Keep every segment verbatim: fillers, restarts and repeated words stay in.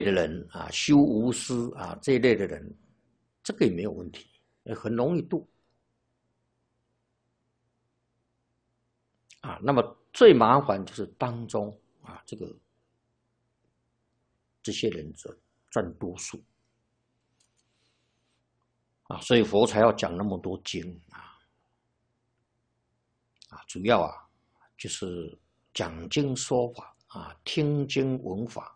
的人啊，修无私啊这一类的人，这个也没有问题，也很容易度啊。那么最麻烦就是当中啊，这个这些人则占多数啊，所以佛才要讲那么多经啊啊，主要啊就是讲经说法啊，听经闻法。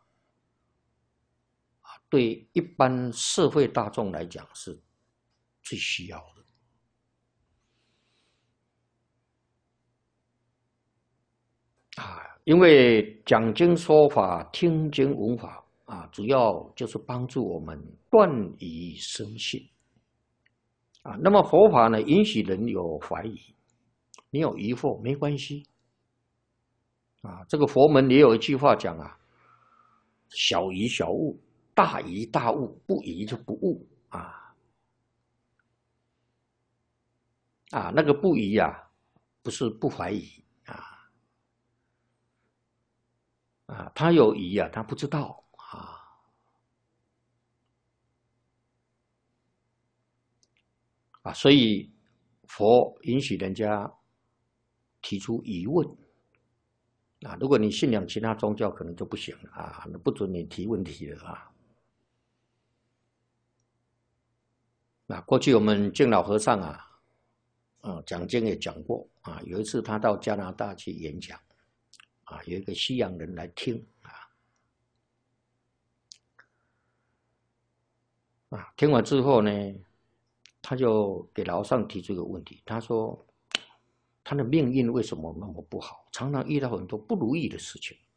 对一般社会大众来讲是最需要的啊，因为讲经说法、听经闻法啊，主要就是帮助我们断疑生信啊。那么佛法呢，允许人有怀疑，你有疑惑没关系啊。这个佛门也有一句话讲啊：小疑小悟，大疑大悟，不疑就不悟啊。啊，那个不疑啊，不是不怀疑啊，啊，他有疑啊，他不知道啊，啊，所以佛允许人家提出疑问啊。如果你信仰其他宗教，可能就不行了啊，那不准你提问题了啊。那过去我们净老和尚啊。啊，讲经也讲过啊。有一次他到加拿大去演讲，啊，有一个西洋人来听啊，啊，听完之后呢，他就给老和尚提出一个问题，他说他的命运为什么那么不好，常常遇到很多不如意的事情。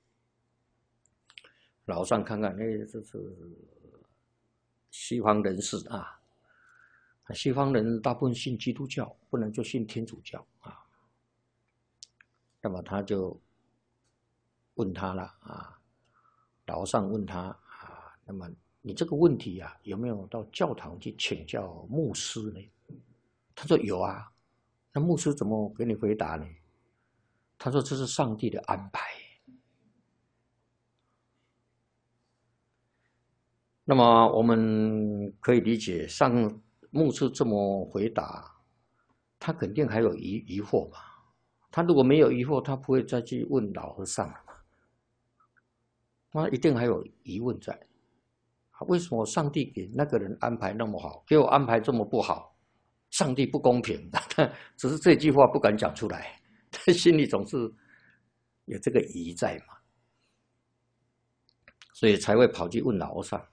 老和尚看看，哎，这是西方人士啊。西方人大部分信基督教，不能就信天主教啊。那么他就问他了啊，老和尚问他啊，那么你这个问题啊，有没有到教堂去请教牧师呢？他说有啊。那牧师怎么给你回答呢？他说这是上帝的安排。那么我们可以理解上。牧师这么回答，他肯定还有疑疑惑吧？他如果没有疑惑，他不会再去问老和尚了嘛？他一定还有疑问在。为什么上帝给那个人安排那么好，给我安排这么不好？上帝不公平。只是这句话不敢讲出来，他心里总是有这个疑在嘛，所以才会跑去问老和尚。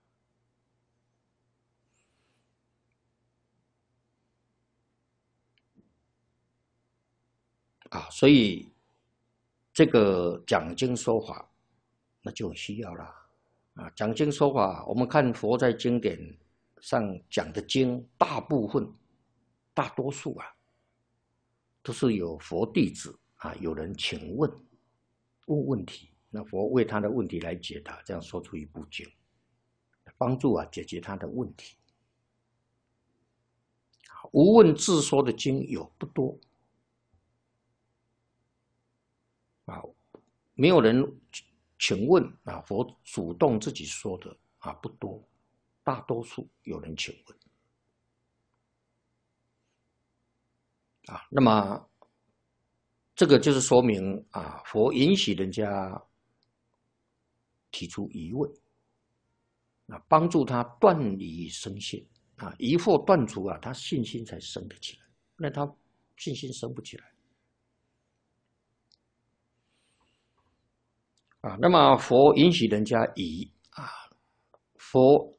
啊，所以这个讲经说法，那就需要了啊。讲经说法，我们看佛在经典上讲的经，大部分、大多数啊，都是有佛弟子啊，有人请问问问题，那佛为他的问题来解答，这样说出一部经，帮助啊解决他的问题。无问自说的经有不多。啊，没有人请问啊，佛主动自己说的啊不多，大多数有人请问啊。那么这个就是说明啊，佛允许人家提出疑问啊，帮助他断疑生信啊，疑惑断除啊，他信心才生得起来，那他信心生不起来。啊，那么佛允许人家疑啊，佛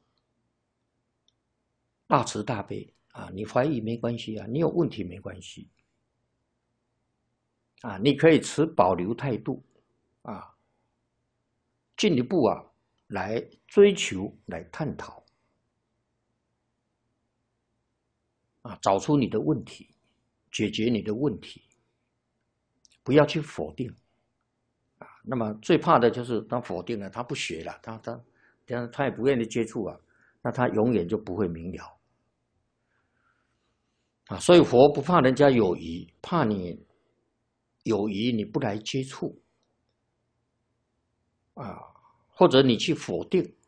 大慈大悲啊，你怀疑没关系啊，你有问题没关系啊，你可以持保留态度啊，进一步啊来追求、来探讨啊，找出你的问题，解决你的问题，不要去否定。那么最怕的就是他否定了，他不学了，他他他他也不愿意接触啊，那他永远就不会明了啊。所以佛不怕人家有疑，怕你有疑你不来接触啊，或者你去否定